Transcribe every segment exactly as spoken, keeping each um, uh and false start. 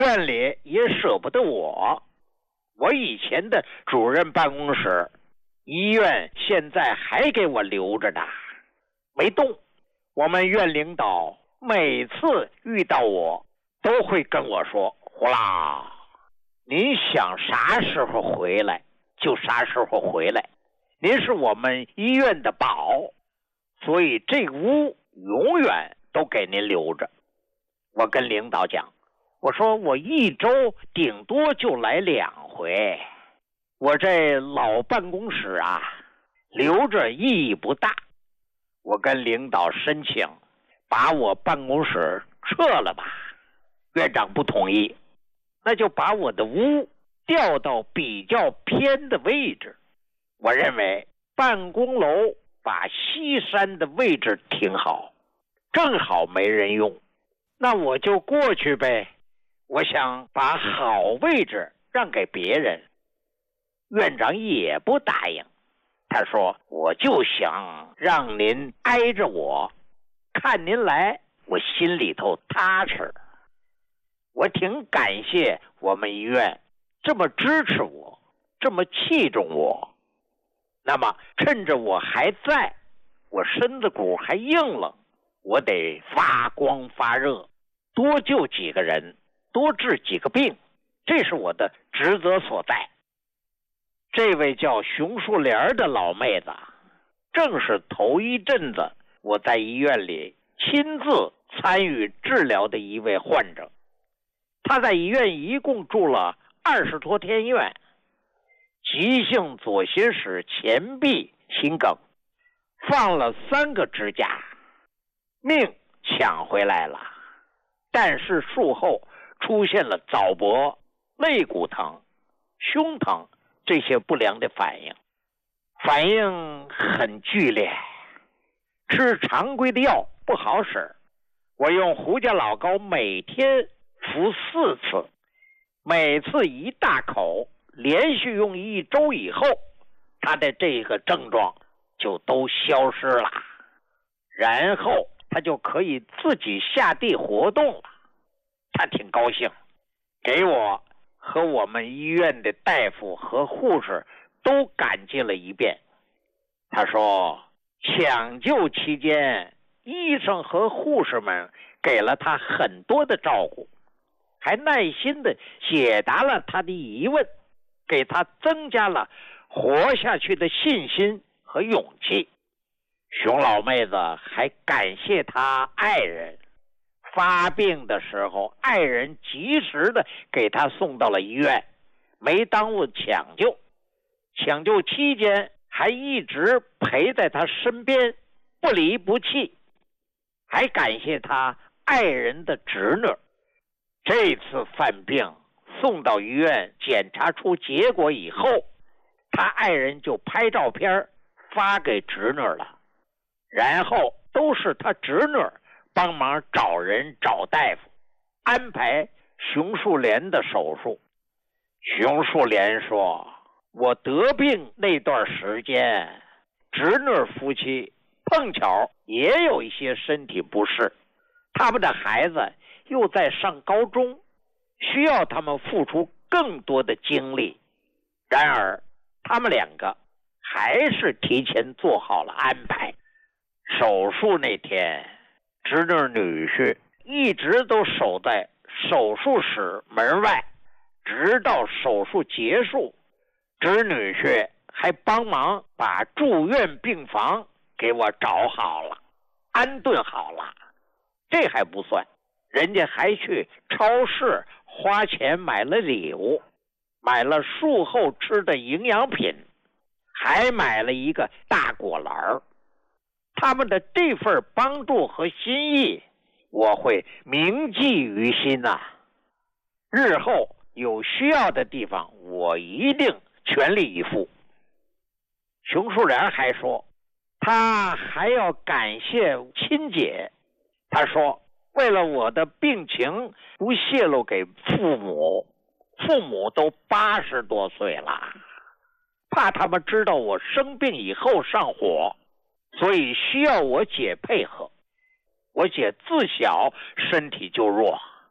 院里也舍不得我。我以前的主任办公室，医院现在还给我留着呢，没动。我们院领导每次遇到我都会跟我说，胡老，您想啥时候回来就啥时候回来，您是我们医院的宝，所以这屋永远都给您留着。我跟领导讲，我说我一周顶多就来两回，我这老办公室啊留着意义不大。我跟领导申请把我办公室撤了吧，院长不同意，那就把我的屋调到比较偏的位置。我认为办公楼把西山的位置挺好，正好没人用，那我就过去呗。我想把好位置让给别人。院长也不答应，他说我就想让您挨着我，看您来我心里头踏实。我挺感谢我们医院这么支持我，这么器重我。那么趁着我还在，我身子骨还硬朗，我得发光发热，多救几个人，多治几个病，这是我的职责所在。这位叫熊树莲的老妹子，正是头一阵子我在医院里亲自参与治疗的一位患者。她在医院一共住了二十多天院，急性左心室前壁心梗，放了三个支架，命抢回来了，但是术后出现了早搏、肋骨疼、胸疼这些不良的反应，反应很剧烈，吃常规的药不好使。我用胡家老膏每天服四次，每次一大口，连续用一周以后，他的这个症状就都消失了，然后他就可以自己下地活动了。他挺高兴，给我和我们医院的大夫和护士都感激了一遍。他说抢救期间，医生和护士们给了他很多的照顾，还耐心地解答了他的疑问，给他增加了活下去的信心和勇气。熊老妹子还感谢他爱人，发病的时候爱人及时的给他送到了医院，没耽误抢救，抢救期间还一直陪在他身边，不离不弃。还感谢他爱人的侄女，这次犯病送到医院检查出结果以后，他爱人就拍照片发给侄女了，然后都是他侄女帮忙找人找大夫，安排熊树莲的手术。熊树莲说，我得病那段时间，侄女夫妻碰巧也有一些身体不适，他们的孩子又在上高中，需要他们付出更多的精力。然而他们两个还是提前做好了安排。手术那天，侄女女婿一直都守在手术室门外，直到手术结束，侄女婿还帮忙把住院病房给我找好了，安顿好了。这还不算，人家还去超市花钱买了礼物，买了术后吃的营养品，还买了一个大果篮。他们的这份帮助和心意，我会铭记于心呐、啊。日后有需要的地方，我一定全力以赴。熊树莲还说，他还要感谢亲姐。他说，为了我的病情不泄露给父母，父母都八十多岁了，怕他们知道我生病以后上火，所以需要我姐配合。我姐自小身体就弱，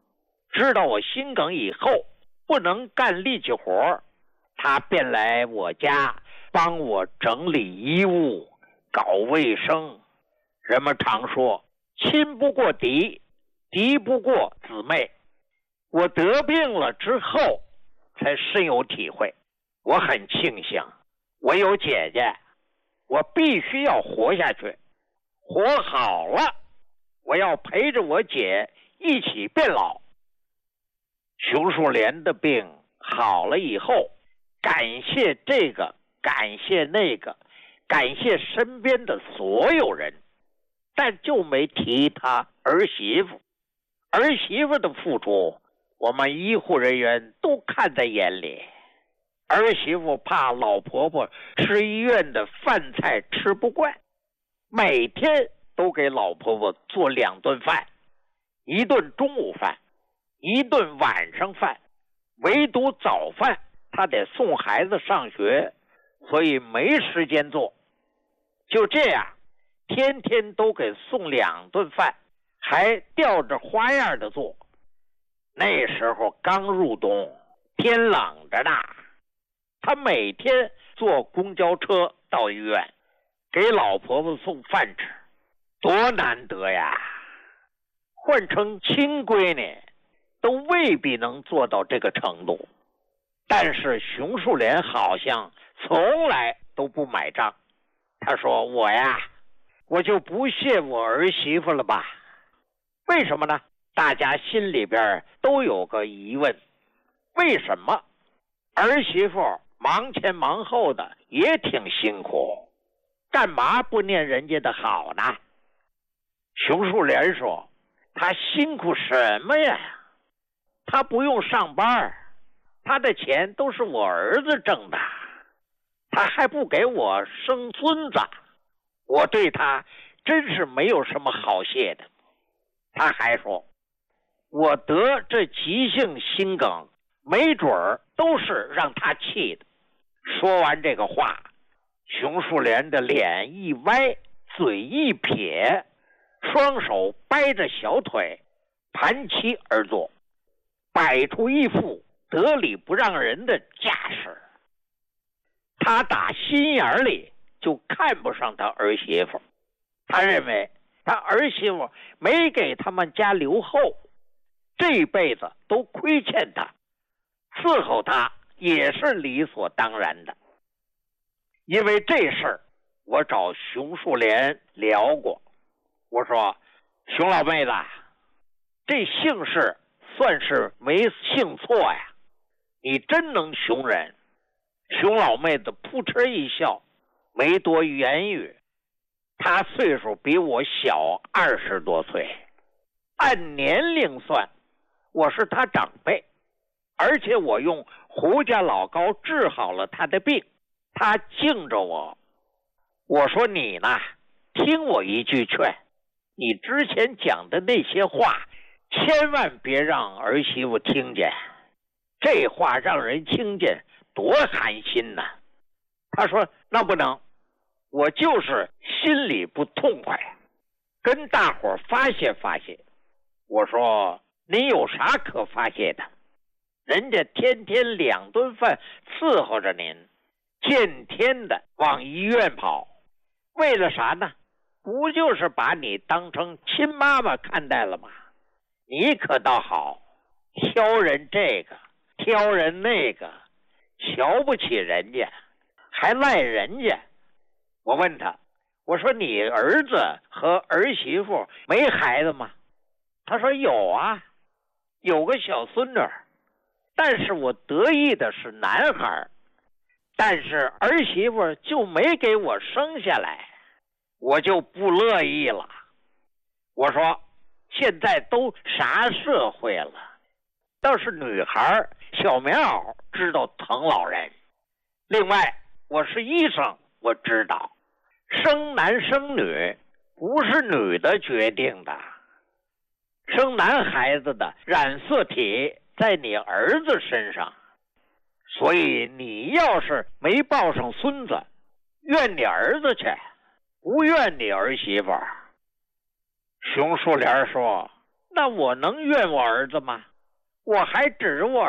知道我心梗以后不能干力气活，他便来我家帮我整理衣物，搞卫生。人们常说亲不过敌，敌不过姊妹。我得病了之后才深有体会。我很庆幸我有姐姐，我必须要活下去，活好了我要陪着我姐一起变老。熊树莲的病好了以后，感谢这个，感谢那个，感谢身边的所有人，但就没提他儿媳妇。儿媳妇的付出我们医护人员都看在眼里。儿媳妇怕老婆婆吃医院的饭菜吃不惯，每天都给老婆婆做两顿饭，一顿中午饭，一顿晚上饭，唯独早饭她得送孩子上学，所以没时间做。就这样天天都给送两顿饭，还吊着花样的做。那时候刚入冬，天冷着呢，他每天坐公交车到医院给老婆婆送饭吃，多难得呀！换成亲闺女都未必能做到这个程度。但是熊树莲好像从来都不买账。他说，我呀我就不谢我儿媳妇了吧。为什么呢？大家心里边都有个疑问，为什么儿媳妇忙前忙后的也挺辛苦，干嘛不念人家的好呢？熊树莲说，他辛苦什么呀？他不用上班，他的钱都是我儿子挣的，他还不给我生孙子，我对他真是没有什么好谢的。他还说，我得这急性心梗没准儿都是让他气的。说完这个话，熊树莲的脸一歪，嘴一撇，双手掰着小腿，盘膝而坐，摆出一副得理不让人的架势。他打心眼里就看不上他儿媳妇，他认为他儿媳妇没给他们家留后，这辈子都亏欠他，伺候他也是理所当然的。因为这事儿我找熊树莲聊过，我说，熊老妹子，这姓氏算是没姓错呀，你真能熊人。熊老妹子扑哧一笑，没多言语。她岁数比我小二十多岁，按年龄算我是她长辈，而且我用胡家老膏治好了她的病，她敬着我。我说，你呢，听我一句劝，你之前讲的那些话千万别让儿媳妇听见，这话让人听见多寒心呐。他说，那不能，我就是心里不痛快，跟大伙发泄发泄。我说，您有啥可发泄的？人家天天两顿饭伺候着您，天天的往医院跑，为了啥呢？不就是把你当成亲妈妈看待了吗？你可倒好，挑人这个挑人那个，瞧不起人家，还赖人家。我问他，我说，你儿子和儿媳妇没孩子吗？他说，有啊，有个小孙女，但是我得意的是男孩，但是儿媳妇就没给我生下来，我就不乐意了。我说，现在都啥社会了，倒是女孩小棉袄知道疼老人。另外，我是医生，我知道生男生女不是女的决定的，生男孩子的染色体在你儿子身上，所以你要是没抱上孙子，怨你儿子去，不怨你儿媳妇儿。熊树莲说，那我能怨我儿子吗？ 我还指我